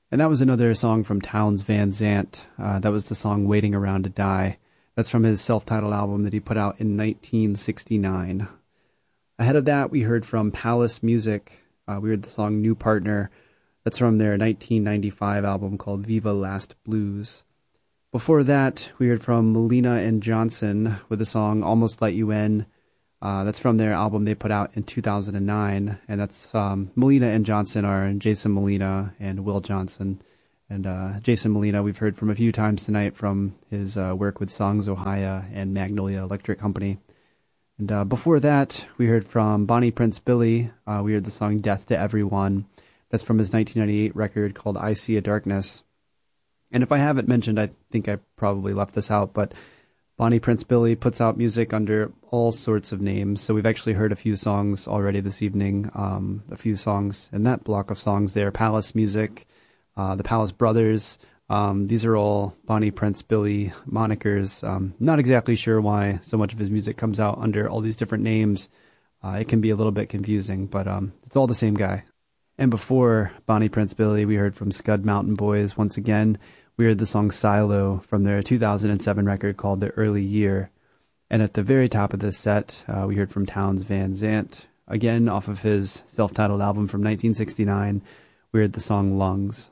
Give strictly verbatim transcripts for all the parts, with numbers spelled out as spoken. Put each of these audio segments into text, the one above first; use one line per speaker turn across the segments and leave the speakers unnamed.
And that was another song from Townes Van Zandt. Uh, that was the song Waiting Around to Die. That's from his self-titled album that he put out in nineteen sixty-nine. Ahead of that, we heard from Palace Music. Uh, we heard the song New Partner. That's from their nineteen ninety-five album called Viva Last Blues. Before that, we heard from Melina and Johnson with the song Almost Let You In. Uh, that's from their album they put out in two thousand nine, and that's um, Melina and Johnson are Jason Molina and Will Johnson. And uh, Jason Molina we've heard from a few times tonight from his uh, work with Songs Ohia and Magnolia Electric Company. And uh, before that, we heard from Bonnie Prince Billy. Uh, we heard the song Death to Everyone. That's from his nineteen ninety-eight record called I See a Darkness. And if I haven't mentioned, I think I probably left this out, but Bonnie Prince Billy puts out music under all sorts of names, so we've actually heard a few songs already this evening, um, a few songs in that block of songs there. Palace Music, uh, the Palace Brothers, um, these are all Bonnie Prince Billy monikers. Um, not exactly sure why so much of his music comes out under all these different names. Uh, it can be a little bit confusing, but um, it's all the same guy. And before Bonnie Prince Billy, we heard from Scud Mountain Boys once again. We heard the song Silo from their two thousand seven record called The Early Year. And at the very top of this set, uh, we heard from Townes Van Zandt, again off of his self-titled album from nineteen sixty-nine. We heard the song Lungs.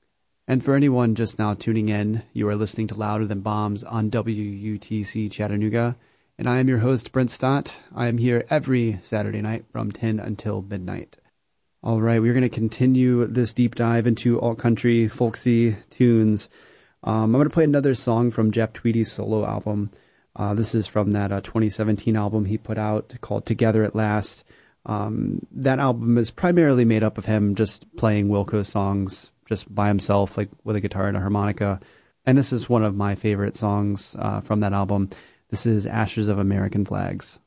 And for anyone just now tuning in, you are listening to Louder Than Bombs on W U T C Chattanooga. And I am your host, Brent Stott. I am here every Saturday night from ten until midnight. All right, we're going to continue this deep dive into alt-country, folksy tunes. Um, I'm going to play another song from Jeff Tweedy's solo album. Uh, this is from that uh, twenty seventeen album he put out called Together at Last. Um, that album is primarily made up of him just playing Wilco songs just by himself, like with a guitar and a harmonica. And this is one of my favorite songs uh, from that album. This is Ashes of American Flags.